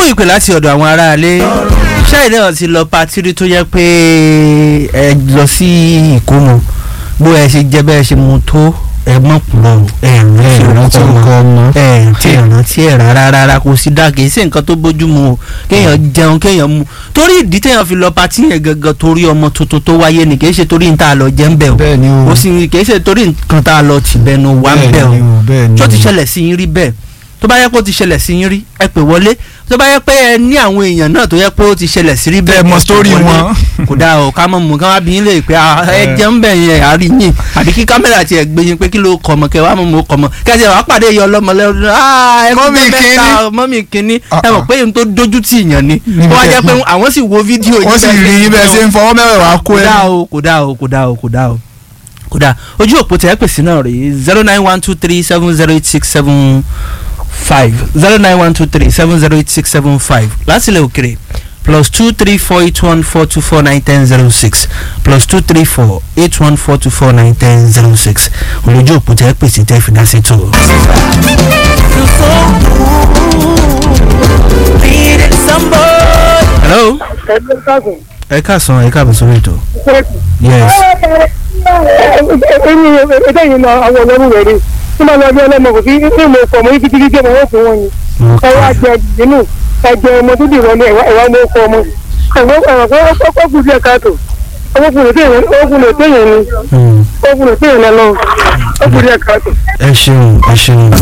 mú ìpè láti ọ̀dọ̀ àwọn aráalé ṣáà náà ti lọ patiri tó yẹ pé ẹ lọ sí ìkómọ bó ẹ ṣe jẹ bẹ́ẹ̀ ṣe mu tó ẹ mọ̀ pọ̀ rántí ẹ̀ rárá kò sí dá kìí ṣe nǹkan tó bójú mu o kéèyàn jẹun kéèyàn mu torí ìdí téèyàn fi lọ patí yẹn gangan torí ọmọ tuntun tó wáyé ni kìí ṣe torí n ta lọ jẹ́ ń bẹ̀ o kò sì kìí ṣe torí nǹkan tá a lọ tì bẹnu wá ń bẹ̀ o tó ti ṣẹlẹ̀ sí yín rí bẹ́ẹ̀ tó bá yẹ kó ti ṣẹlẹ̀ sí yín rí ẹ pè wọlé tó bá yẹ pé ẹ ní àwọn èèyàn náà tó yẹ pé ó ti ṣẹlẹ̀ sí rí bẹ́ẹ̀ mọ sítórì wọn kò dáa o ká mọ̀ mú ká wá bí yín lè pé ẹ jẹun bẹ̀ yẹn àárí yín àbí kí kámẹ́rà tiẹ̀ gbé yín pé kí ló kọ̀ mọ́ kẹ́ wá mọ̀ mọ́ kọ̀ mọ́ kẹ́sì wàá pàdé yọ ọlọ́mọ lẹ́nu mọ́mì kínní ẹ mọ̀ pé n tó dójú tì yàn ni ó wá jẹ́ pé àwọn sì wo fídíò yìí wọ́n sì rí yín bẹ́ẹ̀ ṣe ń fọwọ́ mẹ́wàá kó ẹ. kódà ojú òpó tẹ̀ ẹ́ pèsè náà rèé 09123708675 09123708675 láti ilẹ̀ òkèrè +2348142491006 +2348142491006 olójú òpó tẹ̀ ẹ́ pèsè tẹ́ fi dá sí tó. hello. ẹ káàsán ẹ káàbọ̀ sórí ètò. yes. ẹ̀yin náà àwọn ọlọ́run rẹ̀ rí tí wọ́n lọ bí ọlọ́mọ kò sí ní ìmọ̀ ọkọ̀ ọmọ yìí kíkí kí wọ́n fún wọn ni. ẹ wá jẹ ìdínú ẹjẹ ọmọ tó dìrọ̀ ní ẹ̀wá ọmọ ọkọ̀ ọmọ. ọkọ̀ kù sí ẹ̀ka tó ọkùnrin téèyàn ni ọkùnrin téèyàn lọ ọkùnrin sí ẹ̀ka tó. ẹ ṣeun.